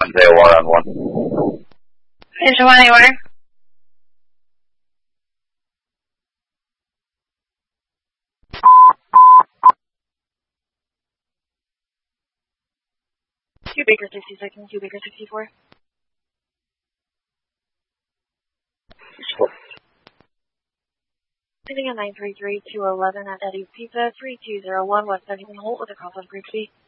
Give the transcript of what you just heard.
JOR on 1. Station 1, anywhere. Q Baker 66 and Q Baker 64. Sitting at 933-211 at Eddie's Pizza, 3201 West Bennington Holt with a cross on Group C.